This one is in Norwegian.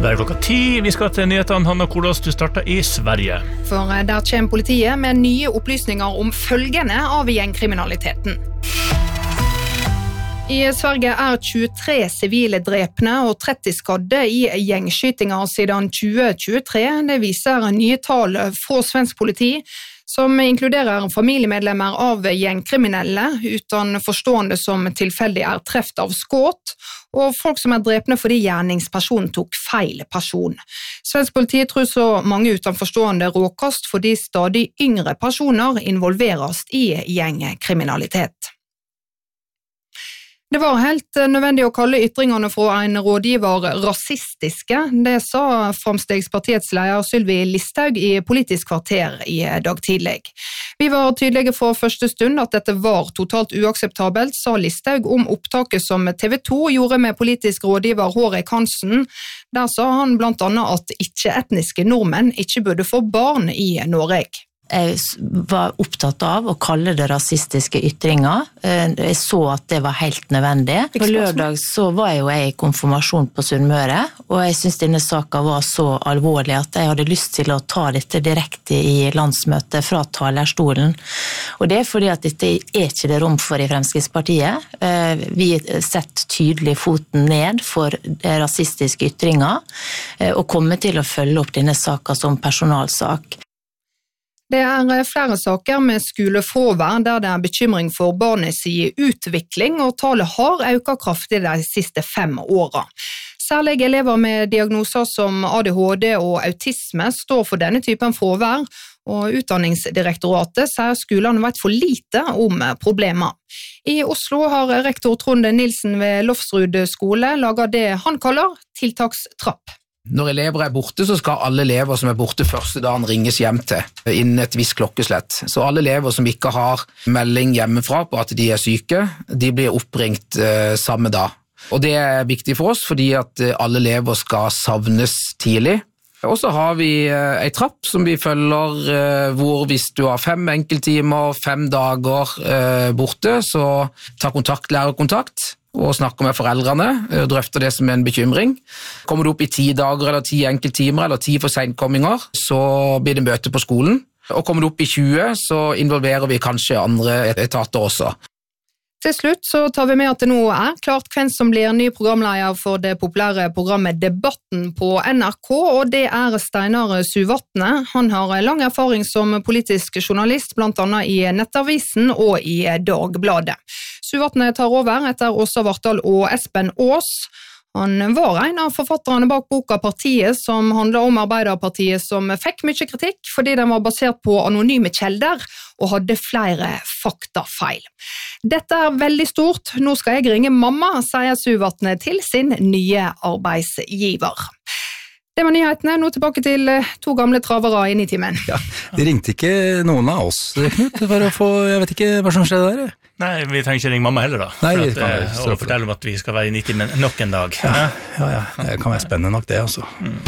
Der klokka 10, vi skal til nyhetene. Hanna Kolas, du starter i Sverige. For der kommer politiet med nye opplysninger om følgene av gjengkriminaliteten. I Sverige 23 sivile drepne og 30 skadde i gjengskytinger siden 2023. Det viser nye tall fra svensk politi, som inkluderer familiemedlemmer av gjengkriminelle, uten forstående som tilfeldig treft av skåt, og folk som drepne fordi gjerningspersonen tok feil person. Svensk politi tror så mange utenforstående råkast fordi stadig yngre personer involveres i gjengkriminalitet. Det var helt nødvendig å kalle ytringene fra en rådgiver rasistiske. Det sa Framstegspartiets leder Sylvi Listhaug i Politisk kvarter i dag tidlig. Vi var tydelige for første stund at dette var totalt uakseptabelt, sa Listhaug om opptaket som TV 2 gjorde med politisk rådgiver Hårek Hansen. Der sa han blant annet at ikke-etniske nordmenn ikke burde få barn i Norge. Jeg var opptatt av å kalle det rasistiske ytringer. Jeg så at det var helt nødvendig. På lørdag så var jeg i konfirmasjon på Sunnmøre, og jeg synes denne saken var så alvorlig at jeg hadde lyst til å ta dette direkte i landsmøtet fra talerstolen. Og det fordi at dette ikke det rom for i Fremskrittspartiet. Vi setter tydelig foten ned for rasistiske ytringer, og kommer til å følge opp denne saken som personalsak. Det flere saker med skolefravær der det bekymring for barnets utvikling, og tallet har økt kraftig de siste 5 årene. Særlig elever med diagnoser som ADHD og autisme står for denne typen fravær, og Utdanningsdirektoratet sier skolene vet for lite om problemer. I Oslo har rektor Trond Nilsen ved Lofsrud skole laget det han kaller tiltakstrapp. Når elever borte, så skal alle elever som borte første dagen ringes hjem til, innen et visst klokkeslett. Så alle elever som ikke har melding hjemmefra på at de syke, de blir oppringt samme dag. Og det viktig for oss, fordi at alle elever skal savnes tidlig. Og så har vi en trapp som vi følger, hvor hvis du har 5 enkelttimer, 5 dager borte, så ta kontakt, lærerkontakt, og snakker med foreldrene, og drøfter det som en bekymring. Kommer du opp i 10 dager eller 10 enkelttimer eller 10 forsenkomminger, så blir det møte på skolen. Og kommer du opp i 20, så involverer vi kanskje andre etater også. Til slutt så tar vi med at det nå klart hvem som blir ny programleder for det populære programmet Debatten på NRK, og det Steinar Suvatne. Han har lang erfaring som politisk journalist, blant annet i Nettavisen og i Dagbladet. Suvatne tar over etter Åsa Vartdal og Espen Aas. Han var en av forfatterne bak boka Partiet, som handler om Arbeiderpartiet som fikk mye kritikk fordi den var basert på anonyme kjelder og hadde flere faktafeil. Dette veldig stort. Nå skal jeg ringe mamma, sier Suvatne til sin nye arbeidsgiver. Det var nyhetene. Nå tilbake til 2 gamle travere i Nitimen. Ja, de ringte ikke noen av oss, Knut, for å få, jeg vet ikke hva som skjedde der. Nei, vi trenger ikke ringe mamma heller da. Nei, og fortelle om at vi skal være i Nitimen nok en dag. Ja, det kan være spennende nok det, altså.